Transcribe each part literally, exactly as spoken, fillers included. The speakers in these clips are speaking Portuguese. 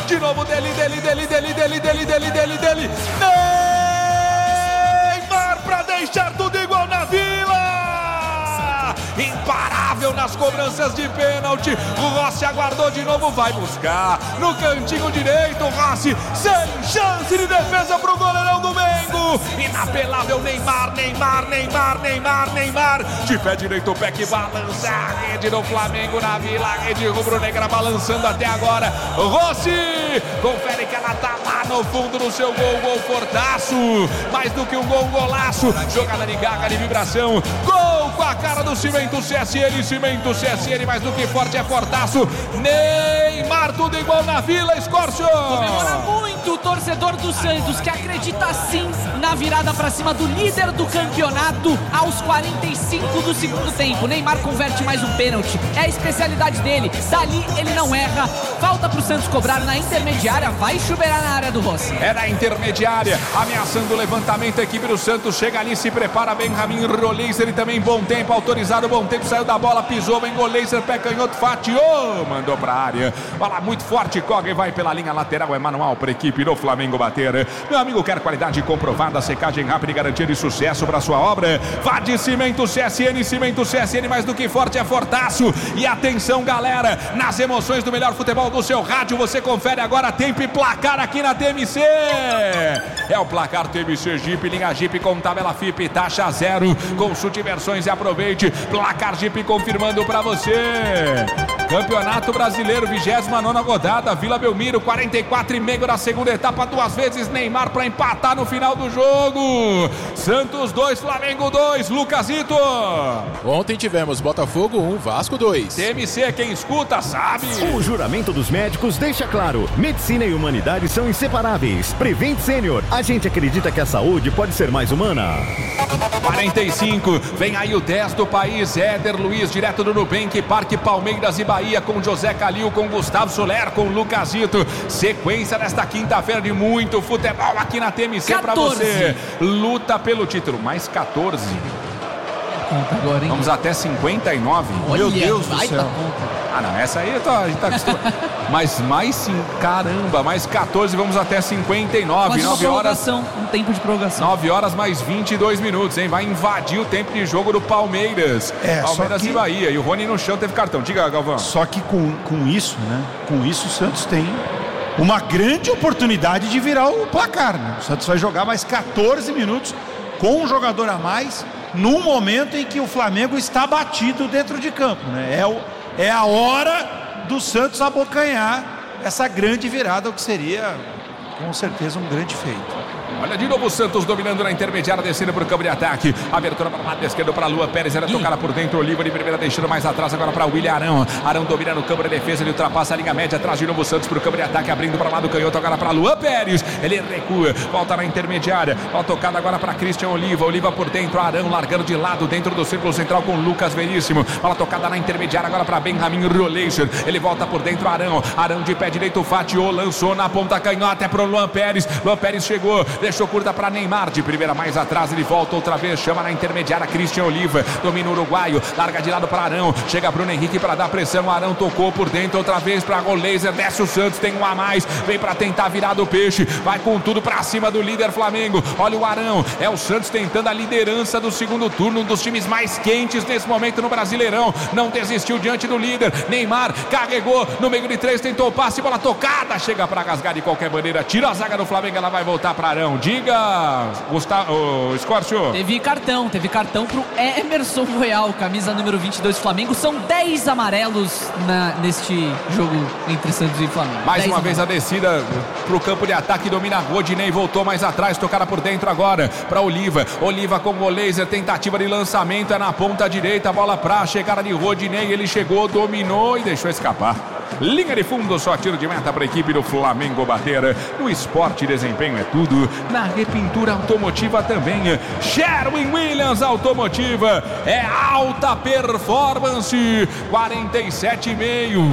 de novo dele, dele, dele, dele, dele, dele, dele, dele, dele. Neymar pra deixar tudo igual na Vila. Imparável nas cobranças de pênalti. O Rossi aguardou de novo, vai buscar no cantinho direito. O Rossi sem chance de defesa pro goleirão do Mengo. Inapelável Neymar, Neymar, Neymar, Neymar, Neymar. De pé direito, o pé que balança a rede do Flamengo na Vila. A rede rubro-negra balançando até agora. O Rossi confere que ela tá lá no fundo do seu gol, gol fortaço. Mais do que um gol, um golaço. Jogada de garra, de vibração. Gol com a cara do Cimento C S N, Cimento C S N, mais do que forte é fortaço. Neymar, tudo igual na Vila, Escórcio. Comemora muito o torcedor do Santos, que acredita sim na virada pra cima do líder do campeonato aos quarenta e cinco do segundo tempo. Neymar converte mais um pênalti, é a especialidade dele. Dali ele não erra. Falta pro Santos cobrar na intermediária, vai chuverar na área do Rossi. É na intermediária, ameaçando o levantamento. A equipe do Santos chega ali, se prepara. Benjamin Roleiser, ele também bom tempo, autorizado, bom tempo, saiu da bola, pisou, vem Roleiser, pé canhoto, fatiou, mandou pra área. Bola muito forte, corre, vai pela linha lateral, é manual pra equipe do Flamengo bater. Meu amigo quer qualidade comprovada, secagem rápida e garantia de sucesso pra sua obra. Vá de Cimento C S N, Cimento C S N, mais do que forte é fortaço. E atenção, galera, nas emoções do melhor futebol do seu rádio, você confere agora tempo e placar aqui na T M C. É o placar T M C Jeep, linha Jeep com tabela F I P, taxa zero. Consulte versões e aproveite. Placar Jeep confirmando pra você. Campeonato Brasileiro, vigésima nona rodada, Vila Belmiro, quarenta e quatro e meio da segunda etapa, duas vezes Neymar pra empatar no final do jogo. Santos dois, Flamengo dois, Lucasito. Ontem tivemos Botafogo um, Vasco dois. T M C, quem escuta sabe. O juramento dos médicos deixa claro, medicina e humanidade são inseparáveis. Prevent Senior, a gente acredita que a saúde pode ser mais humana. quarenta e cinco, vem aí o dez do país, Éder Luiz, direto do Nubank, Parque Palmeiras e Bahia, com José Calil, com Gustavo Soler, com Lucasito. Sequência nesta quinta-feira de muito futebol aqui na T M C pra você. Luta pelo título, mais quatorze. Agora, vamos até cinquenta e nove. Olha, meu Deus do céu. Conta. Ah, não, essa aí tô, a gente tá acostumado. Mas mais sim, caramba, mais quatorze, vamos até cinquenta e nove. nove horas. Um tempo de prorrogação. nove horas mais vinte e dois minutos, hein? Vai invadir o tempo de jogo do Palmeiras. É, Palmeiras que... e Bahia. E o Rony no chão teve cartão. Diga, Galvão. Só que com, com isso, né? Com isso o Santos tem uma grande oportunidade de virar o placar, né? O Santos vai jogar mais quatorze minutos com um jogador a mais, num momento em que o Flamengo está batido dentro de campo, né? É, o, é a hora do Santos abocanhar essa grande virada, o que seria com certeza um grande feito. Olha de novo o Santos dominando na intermediária, descendo para o campo de ataque. Abertura para o lado esquerdo para a Lua Pérez. Era tocada por dentro. Oliva de primeira deixando mais atrás. Agora para o William Arão. Arão domina no campo de defesa. Ele ultrapassa a linha média. Atrás de novo o Santos para o campo de ataque. Abrindo para o lado canhoto. Agora para a Lua Pérez. Ele recua. Volta na intermediária. Bola tocada agora para Christian Oliva. Oliva por dentro. Arão largando de lado dentro do círculo central com Lucas Veríssimo. Bola tocada na intermediária agora para Benjamin Roleiser. Ele volta por dentro. Arão. Arão de pé direito. Fatiou. Lançou na ponta canhota. É para o Luan Pérez. Luan Pérez chegou. Deixou curta para Neymar. De primeira mais atrás, ele volta outra vez, chama na intermediária Christian Oliva, domina o uruguaio, larga de lado para Arão, chega Bruno Henrique para dar pressão, Arão tocou por dentro outra vez para Roleiser, desce o Santos, tem um a mais, vem para tentar virar do peixe, vai com tudo para cima do líder Flamengo. Olha o Arão, é o Santos tentando a liderança do segundo turno, um dos times mais quentes nesse momento no Brasileirão, não desistiu diante do líder. Neymar carregou no meio de três, tentou o passe, bola tocada, chega para rasgar de qualquer maneira, tira a zaga do Flamengo, ela vai voltar para Arão. Diga, Gustavo, Escórcio. Teve cartão, teve cartão pro Emerson Royal, camisa número vinte e dois do Flamengo. São dez amarelos na, neste jogo entre Santos e Flamengo. Mais uma amarelos. vez a descida pro campo de ataque, domina Rodinei, voltou mais atrás, tocada por dentro agora para Oliva. Oliva com o laser, tentativa de lançamento, é na ponta direita, bola pra chegada de Rodinei, ele chegou, dominou e deixou escapar. Linha de fundo, só tiro de meta para a equipe do Flamengo bater. No esporte, desempenho é tudo. Na repintura automotiva também. Sherwin Williams Automotiva é alta performance. quarenta e sete e meio.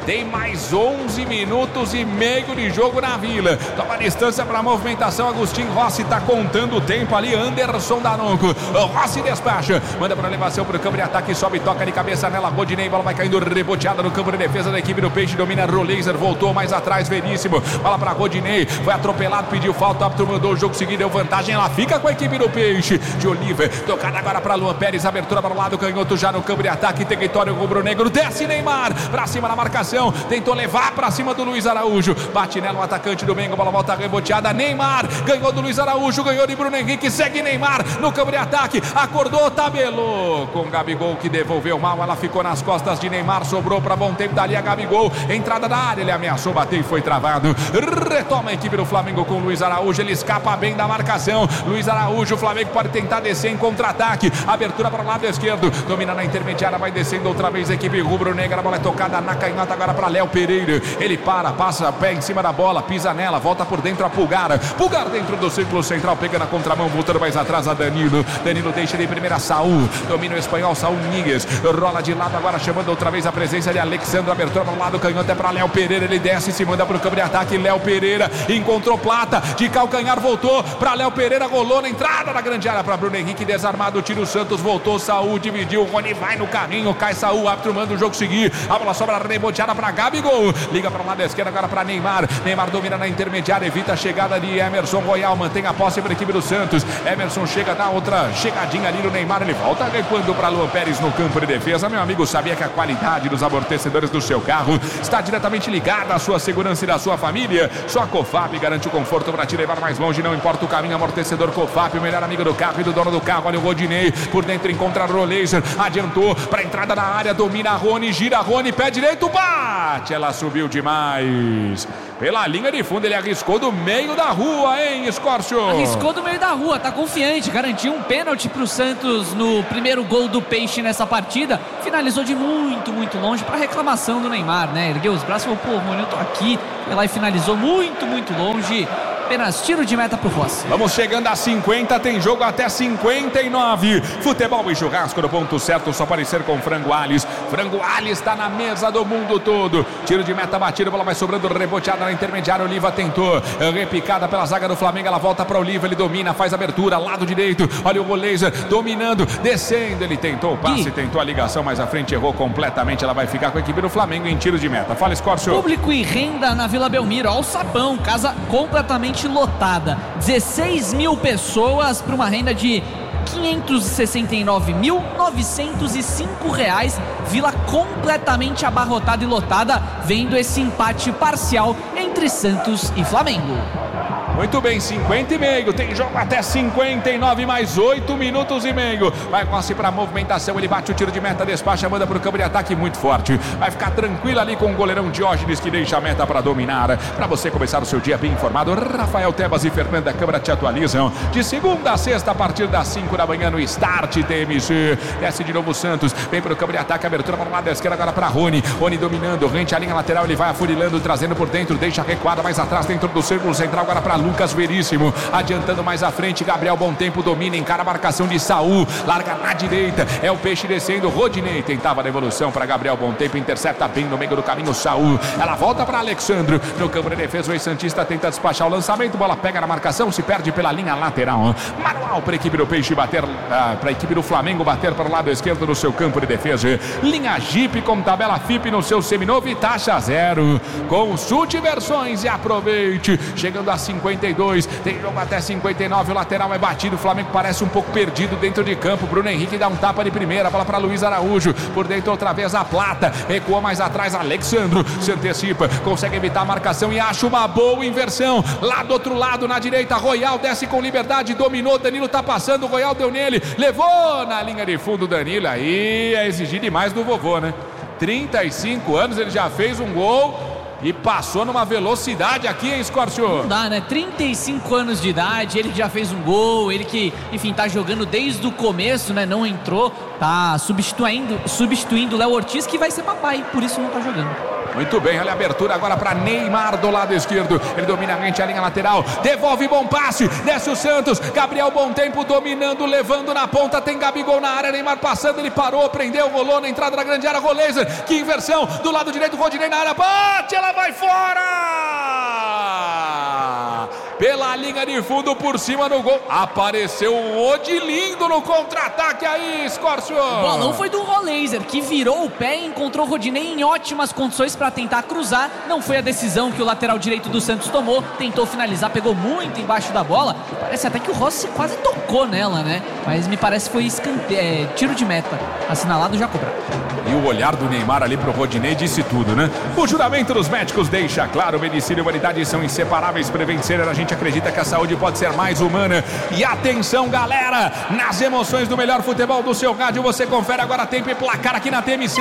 Tem mais onze minutos e meio de jogo na Vila. Toma distância para a movimentação. Agostinho Rossi está contando o tempo ali. Anderson Daronco. Rossi despacha. Manda para elevação para o campo de ataque. Sobe, toca de cabeça nela. Rodinei. Bola vai caindo reboteada no campo de defesa da equipe do Peixe. Domina Roleiser. Voltou mais atrás. Veríssimo. Bola para Rodinei. Foi atropelado. Pediu falta. O árbitro mandou o jogo seguir. Deu vantagem. Ela fica com a equipe do Peixe. De Oliva. Tocada agora para Luan Pérez. Abertura para o lado. Canhoto já no campo de ataque. Território rubro-negro. Desce Neymar. Para cima da marcação. Tentou levar para cima do Luiz Araújo. Bate nela o atacante do Mengo. Bola volta reboteada. Neymar. Ganhou do Luiz Araújo. Ganhou de Bruno Henrique. Segue Neymar no campo de ataque. Acordou. Tabelou com Gabigol que devolveu mal. Ela ficou nas costas de Neymar. Sobrou para bom tempo dali a Gabigol. Entrada da área. Ele ameaçou bater e foi travado. Retoma a equipe do Flamengo com Luiz Araújo. Ele escapa bem da marcação. Luiz Araújo. O Flamengo pode tentar descer em contra-ataque. Abertura para o lado esquerdo. Domina na intermediária. Vai descendo outra vez a equipe rubro-negra. A bola é tocada na canhota agora para Léo Pereira. Ele para, passa pé em cima da bola, pisa nela, volta por dentro a Pulgar. Pulgar dentro do círculo central, pega na contramão, voltando mais atrás a Danilo. Danilo deixa de primeira Saul. Domina o espanhol, Saul Níguez. Rola de lado agora, chamando outra vez a presença de Alexandre. Abertura para o lado, canhota é para Léo Pereira. Ele desce e se manda para o campo de ataque. Léo Pereira encontrou Plata, de calcanhar, voltou para Léo Pereira, rolou na entrada da grande área para Bruno Henrique, desarmado, tira o Santos, voltou Saul, dividiu. Rony vai no caminho, cai Saul, árbitro manda o jogo seguir. A bola sobra reboteada para Gabigol. Liga para o lado esquerdo agora para Neymar. Neymar domina na intermediária, evita a chegada de Emerson Royal, mantém a posse para a equipe do Santos. Emerson chega, dá outra chegadinha ali no Neymar, ele volta recuando para Luan Pérez no campo de defesa. Meu amigo, sabia que a qualidade dos amortecedores do seu carro está diretamente ligada à sua segurança e da sua família? Só a Cofap garante o conforto para te levar mais longe, não importa o caminho. Amortecedor Cofap, o melhor amigo do carro e do dono do carro. Olha o Rodinei, por dentro encontra Roleiser, adiantou para a entrada na área, domina Rony, gira Rony, pé direito, bate, ela subiu demais. Pela linha de fundo, ele arriscou do meio da rua, hein, Escórcio? Arriscou do meio da rua, tá confiante, garantiu um pênalti pro Santos no primeiro gol do Peixe nessa partida. Finalizou de muito, muito longe para reclamação do Neymar, né? Ergueu os braços e falou, pô, mano, eu tô aqui. Foi lá e finalizou muito, muito longe. Apenas tiro de meta pro Rossi. Vamos chegando a cinquenta, tem jogo até cinquenta e nove. Futebol e churrasco no ponto certo, só pode ser com Frango Alves. Frango Alves está na mesa do mundo todo. Tiro de meta batido, bola vai sobrando, reboteada na intermediária. Oliva tentou, repicada pela zaga do Flamengo. Ela volta para Oliva, ele domina, faz abertura, lado direito. Olha o Roleiser dominando, descendo. Ele tentou o passe, e... tentou a ligação, mas a frente errou completamente. Ela vai ficar com a equipe do Flamengo em tiro de meta. Fala, Escórcio. Público e renda na Vila Belmiro. Olha o sapão, casa completamente lotada, dezesseis mil pessoas para uma renda de quinhentos e sessenta e nove mil novecentos e cinco reais. Vila completamente abarrotada e lotada, vendo esse empate parcial entre Santos e Flamengo. Muito bem, cinquenta e meio, tem jogo até cinquenta e nove, mais oito minutos e meio. Vai Rossi para a movimentação, ele bate o tiro de meta, despacha, manda para o campo de ataque muito forte. Vai ficar tranquilo ali com o goleirão Diógenes, que deixa a meta para dominar. Para você começar o seu dia bem informado, Rafael Tebas e Fernanda Câmara te atualizam. De segunda a sexta, a partir das cinco da manhã no Start T M C. Desce de novo o Santos, vem para o campo de ataque, abertura para o lado da esquerda agora para Rony. Rony dominando, rente a linha lateral, ele vai afurilando, trazendo por dentro, deixa recuada mais atrás dentro do círculo central agora para Lucas Veríssimo, adiantando mais à frente, Gabriel Bom Tempo domina, encara a marcação de Saul, larga na direita, é o Peixe descendo, Rodinei tentava a devolução para Gabriel Bom Tempo, intercepta bem no meio do caminho Saul, ela volta para Alexandre, no campo de defesa o ex-santista tenta despachar o lançamento, bola pega na marcação, se perde pela linha lateral, manual para a equipe do Peixe bater, ah, para a equipe do Flamengo bater para o lado esquerdo do seu campo de defesa, linha Jeep com tabela F I P no seu seminovo e taxa zero, consulte versões e aproveite, chegando a cinquenta e dois, tem jogo até cinquenta e nove, o lateral é batido, o Flamengo parece um pouco perdido dentro de campo, Bruno Henrique dá um tapa de primeira, bola para Luiz Araújo, por dentro outra vez a Plata, recua mais atrás, Alexandro se antecipa, consegue evitar a marcação e acha uma boa inversão, lá do outro lado na direita, Royal desce com liberdade, dominou, Danilo tá passando, Royal deu nele, levou na linha de fundo Danilo, aí é exigir demais do vovô, né? trinta e cinco anos, ele já fez um gol e passou numa velocidade aqui, hein, Escórcio? Não dá, né? trinta e cinco anos de idade, ele já fez um gol, ele que, enfim, tá jogando desde o começo, né? Não entrou, tá substituindo substituindo o Léo Ortiz, que vai ser papai, por isso não tá jogando. Muito bem, olha a abertura agora para Neymar do lado esquerdo. Ele domina a linha lateral, devolve, bom passe, desce o Santos. Gabriel Bom Tempo dominando, levando na ponta, tem Gabigol na área, Neymar passando, ele parou, prendeu, rolou na entrada da grande área, Roleiser, que inversão, do lado direito, Rodinei na área, bate, ela vai fora! Pela linha de fundo, por cima no gol, apareceu o Odilindo no contra-ataque aí, Escórcio. O bolão foi do Roleiser, que virou o pé e encontrou o Rodinei em ótimas condições para tentar cruzar. Não foi a decisão que o lateral direito do Santos tomou, tentou finalizar, pegou muito embaixo da bola. Parece até que o Rossi quase tocou nela, né? Mas me parece que foi escante... é, tiro de meta, assinalado já cobrado. E o olhar do Neymar ali pro Rodinei disse tudo, né? O juramento dos médicos deixa claro, medicina e humanidade são inseparáveis. Prevencer, a gente acredita que a saúde pode ser mais humana. E atenção, galera, nas emoções do melhor futebol do seu rádio, você confere agora tempo e placar aqui na T M C.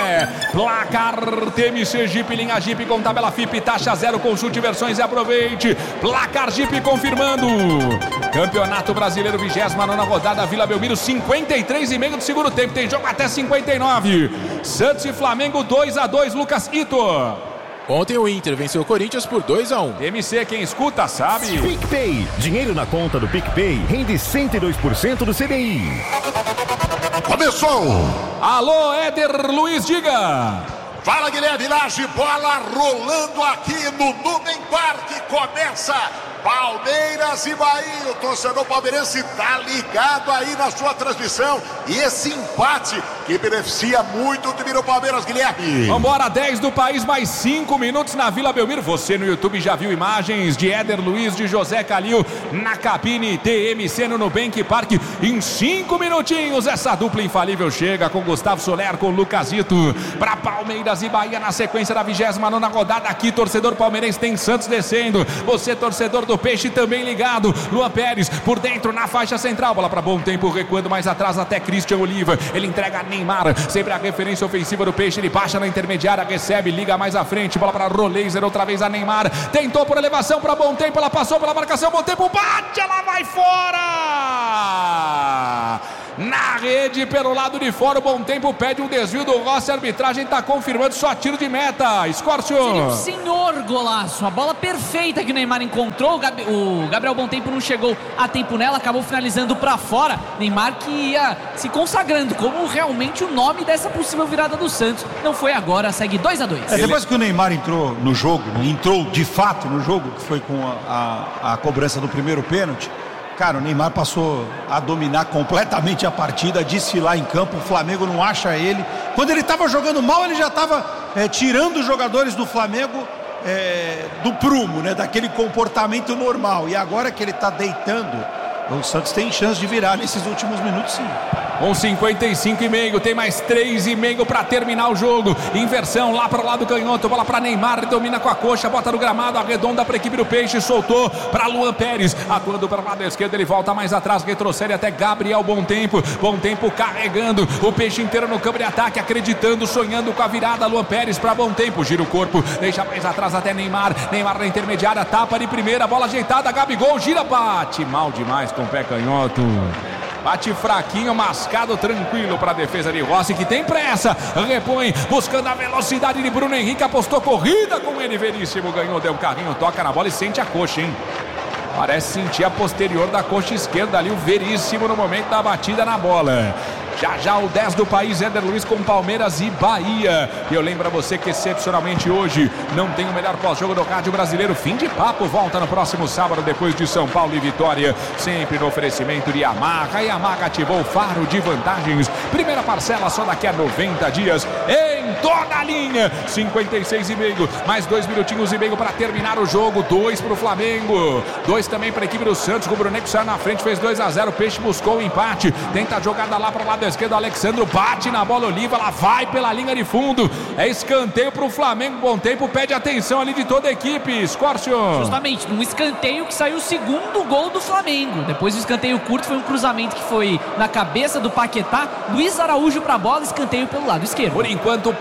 Placar T M C Jeep, linha Jeep com tabela F I P, taxa zero, consulte versões e aproveite. Placar Jeep confirmando. Campeonato Brasileiro, vigésima nona rodada, Vila Belmiro, cinquenta e três e meio do segundo tempo, tem jogo até cinquenta e nove. Santos e Flamengo dois a dois, Lucas Ito. Ontem o Inter venceu o Corinthians por dois a um. M C, quem escuta sabe. PicPay. Dinheiro na conta do PicPay rende cento e dois por cento do C D I. Começou! Alô, Éder Luiz, diga! Fala, Guilherme Lage, bola rolando aqui no Nubem Parque. Começa Palmeiras e Bahia. O torcedor palmeirense tá ligado aí na sua transmissão. E esse empate que beneficia muito o time do Palmeiras, Guilherme. Vambora, dez do país, mais cinco minutos na Vila Belmiro. Você no YouTube já viu imagens de Éder Luiz, de José Calil na cabine T M C no Nubank Parque. Em cinco minutinhos, essa dupla infalível chega com Gustavo Soler, com Lucasito, para Palmeiras e Bahia na sequência da vigésima nona rodada. Aqui, torcedor palmeirense, tem Santos descendo. Você, torcedor do Peixe, também ligado. Luan Pérez por dentro na faixa central, bola para Bom Tempo, recuando mais atrás até Christian Oliva. Ele entrega a Neymar, sempre a referência ofensiva do Peixe. Ele baixa na intermediária, recebe, liga mais à frente, bola para Roleiser, outra vez a Neymar, tentou por elevação para Bom Tempo, ela passou pela marcação, Bom Tempo bate, ela vai fora! Na rede, pelo lado de fora, o Bom Tempo pede um desvio do Rossi, a arbitragem está confirmando só tiro de meta. Escórcio. Seria um senhor golaço, a bola perfeita que o Neymar encontrou. O, Gab... o Gabriel Bom Tempo não chegou a tempo nela, acabou finalizando para fora. Neymar que ia se consagrando como realmente o nome dessa possível virada do Santos. Não foi agora, segue dois a dois. É, depois que o Neymar entrou no jogo, entrou de fato no jogo, que foi com a, a, a cobrança do primeiro pênalti, cara, o Neymar passou a dominar completamente a partida, desfilar em campo, o Flamengo não acha ele. Quando ele estava jogando mal, ele já estava é, tirando os jogadores do Flamengo é, do prumo, né, daquele comportamento normal. E agora que ele está deitando, o Santos tem chance de virar nesses últimos minutos, sim. Com cinquenta e cinco e meio, tem mais três e meio para terminar o jogo. Inversão lá para o lado canhoto, bola para Neymar, domina com a coxa, bota no gramado, arredonda para a equipe do Peixe, soltou para Luan Pérez, atuando para o lado esquerdo, ele volta mais atrás, retrocede até Gabriel Bom Tempo. Bom Tempo carregando o Peixe inteiro no campo de ataque, acreditando, sonhando com a virada. Luan Pérez para Bom Tempo, gira o corpo, deixa mais atrás até Neymar. Neymar na intermediária, tapa de primeira, bola ajeitada, Gabigol, gira, bate mal demais com o pé canhoto. Bate fraquinho, mascado, tranquilo para a defesa de Rossi, que tem pressa, repõe, buscando a velocidade de Bruno Henrique, apostou corrida com ele, Veríssimo, ganhou, deu um carrinho, toca na bola e sente a coxa, hein? Parece sentir a posterior da coxa esquerda ali, o Veríssimo no momento da batida na bola. Já já o dez do país, Éder Luiz com Palmeiras e Bahia. E eu lembro a você que excepcionalmente hoje não tem o melhor pós-jogo do rádio brasileiro. Fim de papo, volta no próximo sábado depois de São Paulo e Vitória. Sempre no oferecimento de Yamaha. A Yamaha ativou o faro de vantagens. Primeira parcela só daqui a noventa dias em toda a linha. cinquenta e seis e meio, mais dois minutinhos e meio para terminar o jogo. Dois para o Flamengo, dois também para a equipe do Santos. O Bruneco saiu na frente, fez dois a zero. O Peixe buscou o empate. Tenta a jogada lá para o lado esquerdo, Alexandro bate na bola, Oliva, ela vai pela linha de fundo, é escanteio para o Flamengo. Bom Tempo pede atenção ali de toda a equipe, Escórcio. Justamente, num escanteio que saiu o segundo gol do Flamengo. Depois do escanteio curto foi um cruzamento que foi na cabeça do Paquetá, Luiz Araújo para a bola, escanteio pelo lado esquerdo. Por enquanto o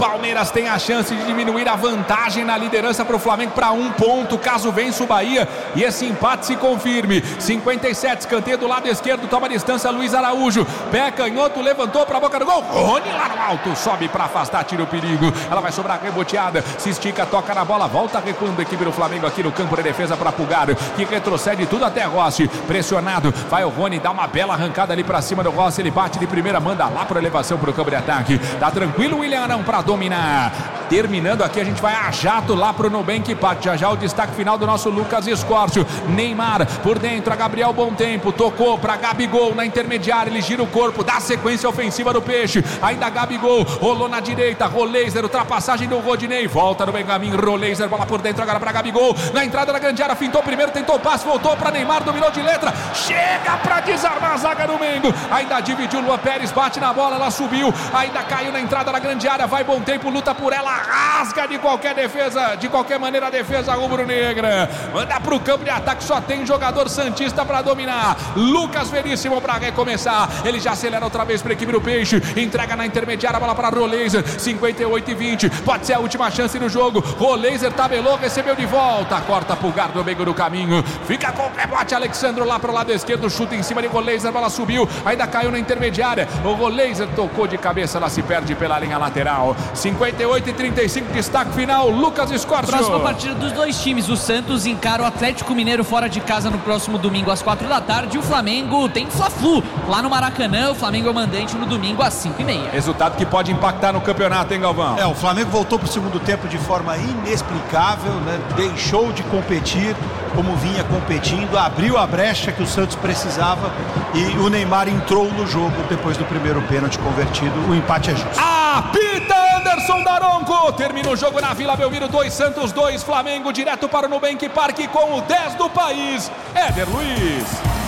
Palmeiras tem a chance de diminuir a vantagem na liderança para o Flamengo para um ponto, caso vença o Bahia e esse empate se confirme. cinquenta e sete, escanteio do lado esquerdo, toma distância Luiz Araújo, pé canhoto, levantou para a boca do gol, Rony lá no alto, sobe para afastar, tira o perigo, ela vai sobrar reboteada, se estica, toca na bola, volta recuando a equipe do Flamengo aqui no campo de defesa para Pulgar, que retrocede tudo até Rossi, pressionado, vai o Rony, dá uma bela arrancada ali para cima do Rossi, ele bate de primeira, manda lá para elevação para o campo de ataque, tá tranquilo o William Arão para dominar. Terminando aqui, a gente vai a jato lá pro Nubank Park. Já já o destaque final do nosso Lucas Escórcio. Neymar por dentro, a Gabriel Bom Tempo. Tocou pra Gabigol na intermediária. Ele gira o corpo, dá sequência ofensiva do Peixe. Ainda Gabigol, rolou na direita. Roleiser, ultrapassagem do Rodinei. Volta no Benjamin, Roleiser, bola por dentro agora pra Gabigol. Na entrada da grande área, fintou primeiro, tentou o passe, voltou pra Neymar, dominou de letra. Chega pra desarmar a zaga do Mengo. Ainda dividiu, Luan Pérez bate na bola, ela subiu. Ainda caiu na entrada da grande área. Vai Bom Tempo, luta por ela. Rasga de qualquer defesa, de qualquer maneira a defesa rubro-negra. Manda pro campo de ataque, só tem jogador santista para dominar. Lucas Veríssimo para recomeçar. Ele já acelera outra vez para a equipe do Peixe. Entrega na intermediária, a bola para Roleiser. cinquenta e oito e vinte. Pode ser a última chance no jogo. Roleiser tabelou, recebeu de volta. Corta Pulgar do meio do caminho. Fica com o rebote, Alexandro lá pro lado esquerdo. Chuta em cima de Roleiser, a bola subiu. Ainda caiu na intermediária. O Roleiser tocou de cabeça, ela se perde pela linha lateral. cinquenta e oito e trinta e cinco, destaque final, Lucas Escórcio. Próxima partida dos dois times, o Santos encara o Atlético Mineiro fora de casa no próximo domingo às quatro da tarde. O Flamengo tem Fla-Flu lá no Maracanã. O Flamengo é o mandante no domingo às cinco e meia. Resultado que pode impactar no campeonato, hein, Galvão? É, o Flamengo voltou para o segundo tempo de forma inexplicável, né? Deixou de competir como vinha competindo, abriu a brecha que o Santos precisava e o Neymar entrou no jogo depois do primeiro pênalti convertido. O empate é justo. Apita Anderson Daronco. Termina o jogo na Vila Belmiro, dois Santos, dois Flamengo, direto para o Nubank Park com o dez do país, Éder Luiz.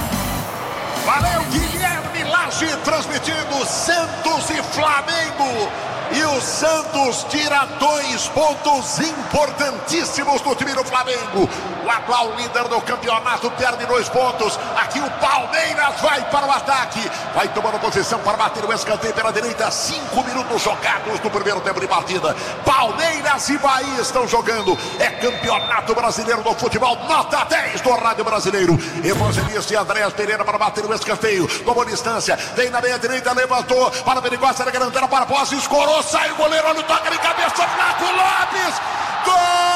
Valeu, Guilherme Lage, transmitindo Santos e Flamengo. E o Santos tira dois pontos importantíssimos do time do Flamengo. O atual líder do campeonato perde dois pontos. Aqui o Palmeiras vai para o ataque. Vai tomando posição para bater o escanteio pela direita. Cinco minutos jogados no primeiro tempo de partida. Palmeiras e Bahia estão jogando. É campeonato brasileiro do futebol. Nota dez do Rádio Brasileiro. Evangelista e Andréas Pereira para bater o escanteio. Tomou distância. Vem na meia direita, levantou. Para a perigosa da grandela para a posse. Escorou. Sai o goleiro, olha o toque de cabeça, Flaco Lopes, gol!